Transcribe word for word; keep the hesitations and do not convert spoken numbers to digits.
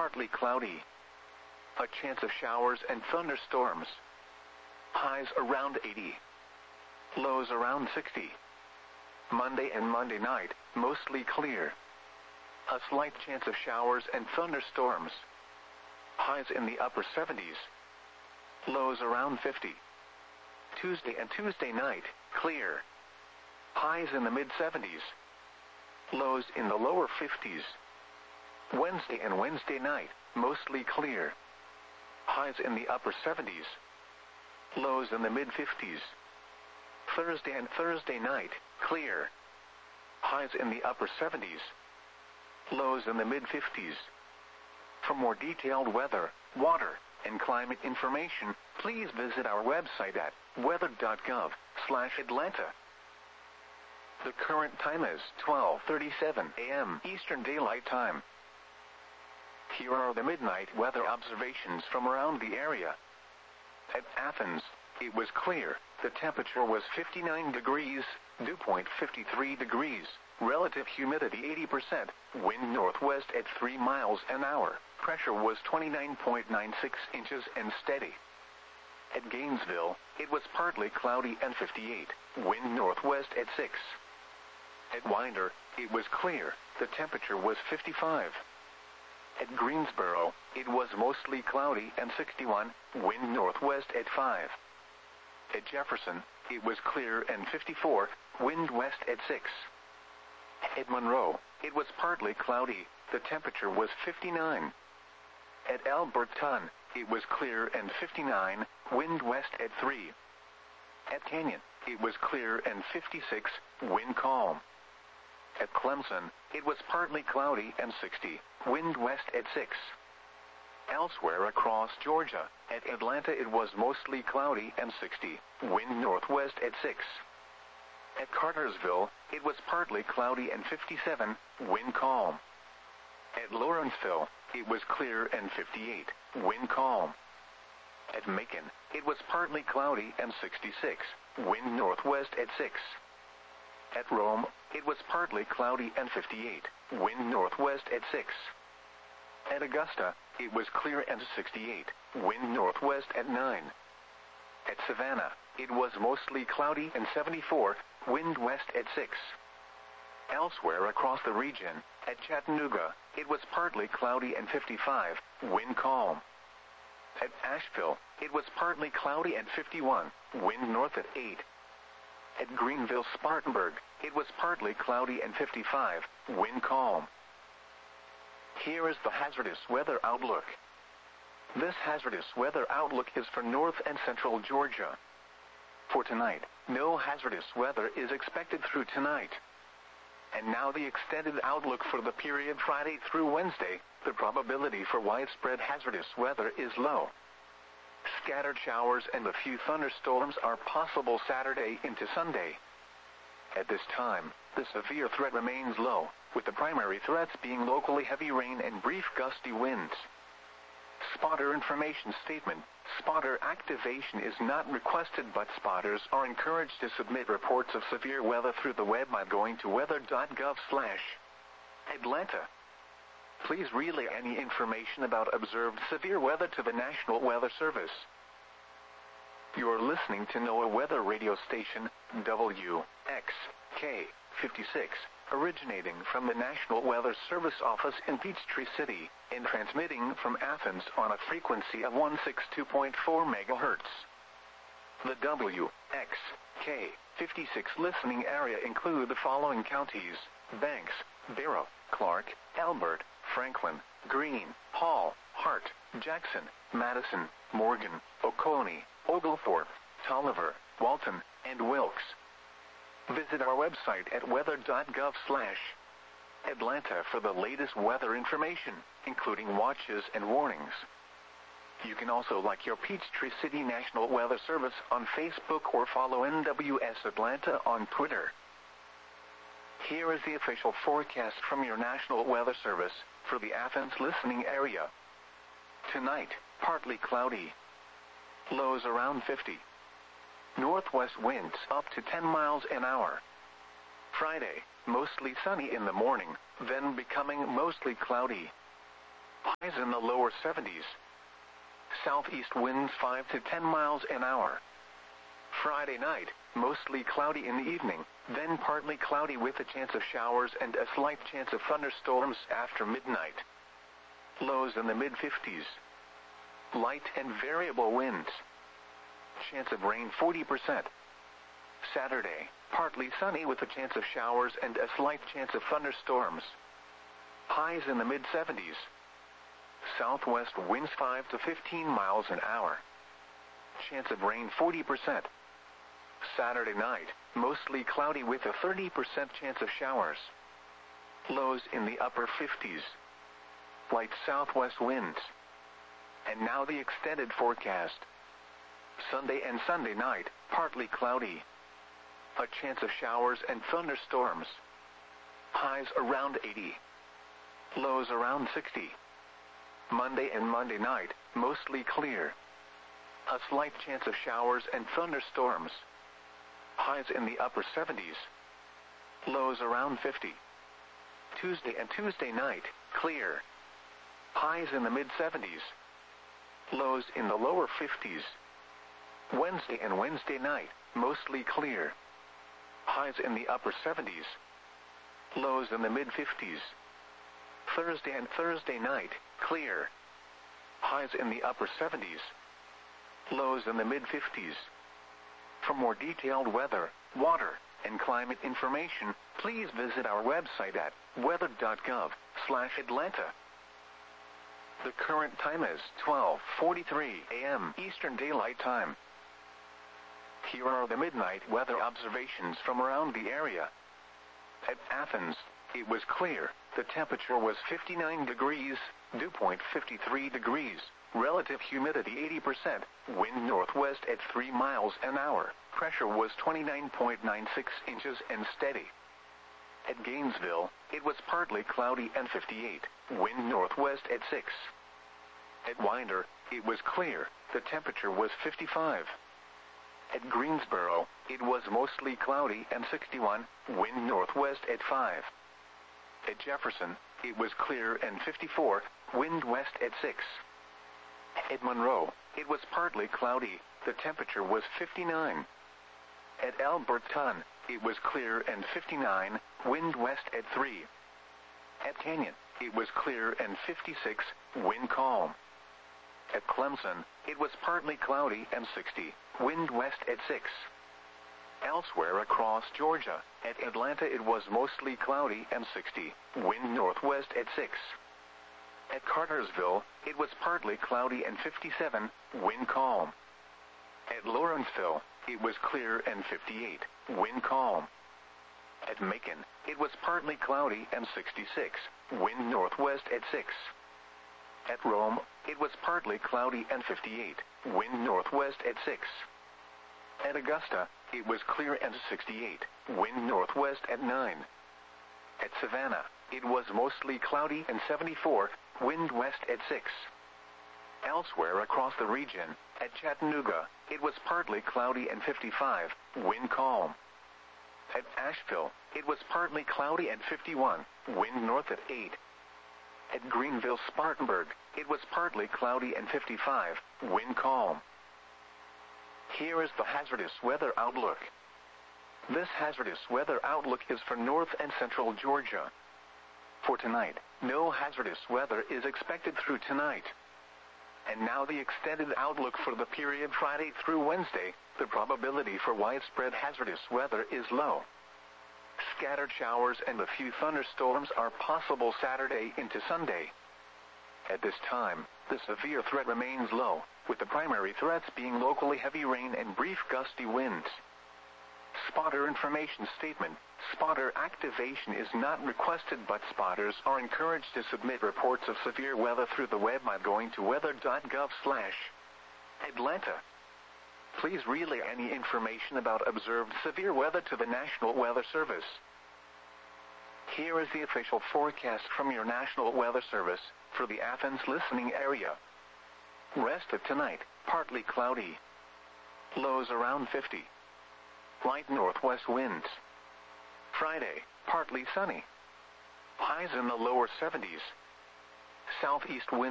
partly cloudy. A chance of showers and thunderstorms. Highs around eighty. Lows around sixty. Monday and Monday night, mostly clear. A slight chance of showers and thunderstorms. Highs in the upper seventies. Lows around fifty. Tuesday and Tuesday night, clear. Highs in the mid-seventies. Lows in the lower fifties. Wednesday and Wednesday night, mostly clear. Highs in the upper seventies. Lows in the mid-fifties. Thursday and Thursday night, clear. Highs in the upper seventies. Lows in the mid-fifties. For more detailed weather, water, and climate information, please visit our website at weather dot gov slash Atlanta. The current time is twelve thirty-seven a m Eastern Daylight Time. Here are the midnight weather observations from around the area. At Athens, it was clear. The temperature was fifty-nine degrees, dew point fifty-three degrees, relative humidity eighty percent, wind northwest at three miles an hour, pressure was twenty-nine point nine six inches and steady. At Gainesville, it was partly cloudy and fifty-eight, wind northwest at six. At Winder, it was clear, the temperature was fifty-five. At Greensboro, it was mostly cloudy and sixty-one, wind northwest at five. At Jefferson, it was clear and fifty-four, wind west at six. At Monroe, it was partly cloudy, the temperature was fifty-nine. At Alberton, it was clear and fifty-nine, wind west at three. At Canyon, it was clear and fifty-six, wind calm. At Clemson, it was partly cloudy and sixty, wind west at six. Elsewhere across Georgia, at Atlanta it was mostly cloudy and sixty, wind northwest at six. At Cartersville, it was partly cloudy and fifty-seven, wind calm. At Lawrenceville, it was clear and fifty-eight, wind calm. At Macon, it was partly cloudy and sixty-six, wind northwest at six. At Rome, it was partly cloudy and fifty-eight, wind northwest at six. At Augusta, it was clear and sixty-eight, wind northwest at nine. At Savannah, it was mostly cloudy and seventy-four, wind west at six. Elsewhere across the region, at Chattanooga, it was partly cloudy and fifty-five, wind calm. At Asheville, it was partly cloudy and fifty-one, wind north at eight. At Greenville-Spartanburg, it was partly cloudy and fifty-five, wind calm. Here is the hazardous weather outlook. This hazardous weather outlook is for north and central Georgia. For tonight, no hazardous weather is expected through tonight. And now the extended outlook for the period Friday through Wednesday. The probability for widespread hazardous weather is low. Scattered showers and a few thunderstorms are possible Saturday into Sunday. At this time, the severe threat remains low, with the primary threats being locally heavy rain and brief gusty winds. Spotter information statement. Spotter activation is not requested, but spotters are encouraged to submit reports of severe weather through the web by going to weather dot gov slash Atlanta. Please relay any information about observed severe weather to the National Weather Service. You are listening to NOAA Weather Radio Station, W X K fifty-six, originating from the National Weather Service office in Peachtree City, and transmitting from Athens on a frequency of one sixty-two point four megahertz. The W X K fifty-six listening area include the following counties: Banks, Barrow, Clark, Elbert, Franklin, Greene, Hall, Hart, Jackson, Madison, Morgan, Oconee, Oglethorpe, Tolliver, Walton, and Wilkes. Visit our website at weather dot gov slash Atlanta for the latest weather information, including watches and warnings. You can also like your Peachtree City National Weather Service on Facebook or follow N W S Atlanta on Twitter. Here is the official forecast from your National Weather Service for the Athens listening area. Tonight, partly cloudy. Lows around fifty. Northwest winds up to ten miles an hour. Friday, mostly sunny in the morning, then becoming mostly cloudy. Highs in the lower seventies. Southeast winds five to ten miles an hour. Friday night, mostly cloudy in the evening, then partly cloudy with a chance of showers and a slight chance of thunderstorms after midnight. Lows in the mid fifties. Light and variable winds. Chance of rain forty percent. Saturday, partly sunny with a chance of showers and a slight chance of thunderstorms. Highs in the mid seventies. Southwest winds five to fifteen miles an hour. Chance of rain forty percent. Saturday night, mostly cloudy with a thirty percent chance of showers. Lows in the upper fifties. Light southwest winds. And now the extended forecast. Sunday and Sunday night, partly cloudy. A chance of showers and thunderstorms. Highs around eighty. Lows around sixty. Monday and Monday night, mostly clear. A slight chance of showers and thunderstorms. Highs in the upper seventies. Lows around fifty. Tuesday and Tuesday night, clear. Highs in the mid seventies. Lows in the lower fifties. Wednesday and Wednesday night, mostly clear. Highs in the upper seventies. Lows in the mid fifties. Thursday and Thursday night, clear. Highs in the upper seventies. Lows in the mid fifties. For more detailed weather, water, and climate information, please visit our website at weather dot gov slash Atlanta. The current time is twelve forty-three a m Eastern Daylight Time. Here are the midnight weather observations from around the area. At Athens, it was clear. The temperature was fifty-nine degrees, dew point fifty-three degrees, relative humidity eighty percent, wind northwest at three miles an hour, pressure was twenty-nine point nine six inches and steady. At Gainesville, it was partly cloudy and fifty-eight, wind northwest at six. At Winder, it was clear, the temperature was fifty-five. At Greensboro, it was mostly cloudy and sixty-one, wind northwest at five. At Jefferson, it was clear and fifty-four, wind west at six. At Monroe, it was partly cloudy, the temperature was fifty-nine. At Alberton, it was clear and fifty-nine, wind west at three. At Canyon, it was clear and fifty-six, wind calm. At Clemson, it was partly cloudy and sixty, wind west at six. Elsewhere across Georgia, at Atlanta it was mostly cloudy and sixty, wind northwest at six. At Cartersville, it was partly cloudy and fifty-seven, wind calm. At Lawrenceville, it was clear and fifty-eight, wind calm. At Macon, it was partly cloudy and sixty-six, wind northwest at six. At Rome, it was partly cloudy and fifty-eight, wind northwest at six. At Augusta, it was clear and sixty-eight, wind northwest at nine. At Savannah, it was mostly cloudy and seventy-four, wind west at six. Elsewhere across the region, at Chattanooga, it was partly cloudy and fifty-five, wind calm. At Asheville, it was partly cloudy and fifty-one, wind north at eight. At Greenville-Spartanburg, it was partly cloudy and fifty-five, wind calm. Here is the hazardous weather outlook. This hazardous weather outlook is for north and central Georgia. For tonight, no hazardous weather is expected through tonight. And now the extended outlook for the period Friday through Wednesday. The probability for widespread hazardous weather is low. Scattered showers and a few thunderstorms are possible Saturday into Sunday. At this time, the severe threat remains low, with the primary threats being locally heavy rain and brief gusty winds. Spotter information statement. Spotter activation is not requested, but spotters are encouraged to submit reports of severe weather through the web by going to weather dot gov slash Atlanta. Please relay any information about observed severe weather to the National Weather Service. Here is the official forecast from your National Weather Service for the Athens listening area. Rest of tonight, partly cloudy. Lows around fifty. Light northwest winds. Friday, partly sunny. Highs in the lower seventies. southeast winds